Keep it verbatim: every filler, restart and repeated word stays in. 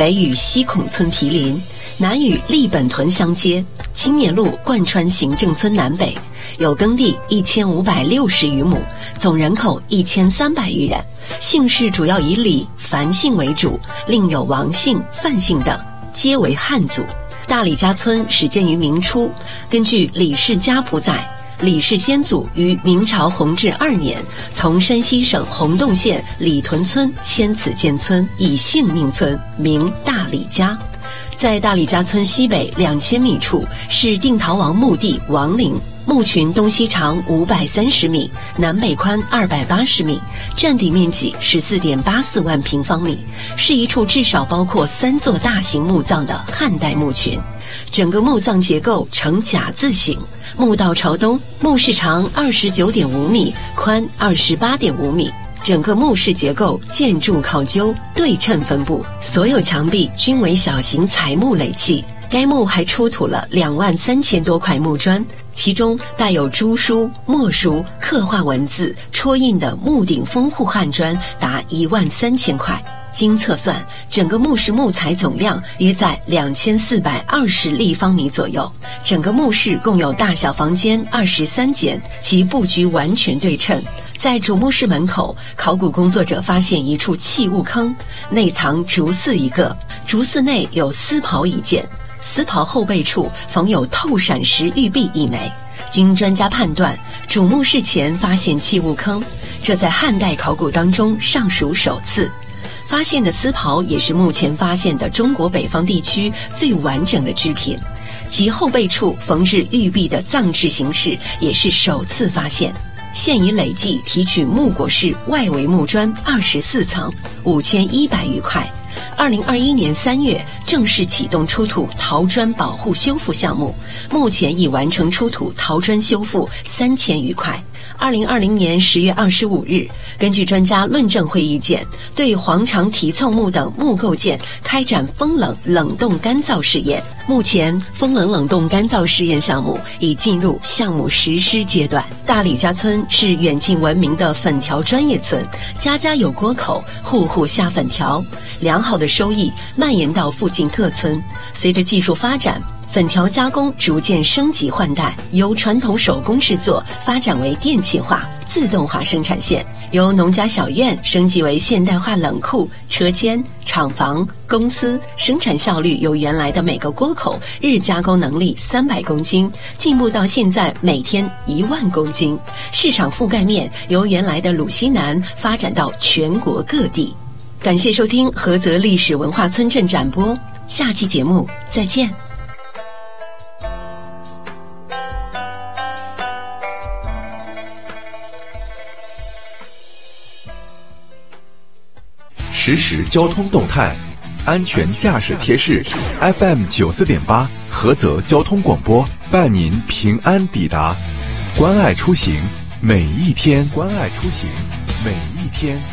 北与西孔村毗邻，南与立本屯相接，青年路贯穿行政村南北，有耕地一千五百六十余亩，总人口一千三百余人，姓氏主要以李、樊姓为主，另有王姓、范姓等，皆为汉族。大李家村始建于明初，根据李氏家谱载，李氏先祖于明朝弘治二年，从山西省洪洞县李屯村迁此建村，以姓命村，名大李家。在大李家村西北两千米处是定陶王墓地王陵，墓群东西长五百三十米，南北宽二百八十米，占地面积十四点八四万平方米，是一处至少包括三座大型墓葬的汉代墓群。整个墓葬结构呈甲字形，墓道朝东，墓室长二十九点五米，宽二十八点五米。整个墓室结构建筑考究，对称分布，所有墙壁均为小型彩木垒砌。该墓还出土了两万三千多块木砖，其中带有朱书、墨书、刻画文字、戳印的木顶封户汉砖达一万三千块。经测算，整个墓室木材总量约在两千四百二十立方米左右。整个墓室共有大小房间二十三间，其布局完全对称。在主墓室门口，考古工作者发现一处器物坑，内藏竹丝一个，竹丝内有丝袍一件，丝袍后背处缝有透闪石玉璧一枚。经专家判断，主墓室前发现器物坑，这在汉代考古当中尚属首次。发现的丝袍也是目前发现的中国北方地区最完整的制品，其后背处缝制玉璧的藏制形式也是首次发现。现已累计提取木椁室外围木砖二十四层，五千一百余块。二零二一年三月正式启动出土陶砖保护修复项目，目前已完成出土陶砖修复三千余块。二零二零年十月二十五日，根据专家论证会意见，对黄长题凑木等木构件开展风冷冷冻干燥试验。目前，风冷冷冻干燥试验项目已进入项目实施阶段。大李家村是远近闻名的粉条专业村，家家有锅口，户户下粉条，良好的收益蔓延到附近各村。随着技术发展，粉条加工逐渐升级换代，由传统手工制作发展为电气化、自动化生产线，由农家小院升级为现代化冷库、车间、厂房、公司，生产效率由原来的每个锅口日加工能力三百公斤，进步到现在每天一万公斤，市场覆盖面由原来的鲁西南发展到全国各地。感谢收听菏泽历史文化村镇展播，下期节目再见。 实时交通动态，安全驾驶贴士 F M 九四点八菏泽交通广播伴您平安抵达，关爱出行每一天，关爱出行每一天。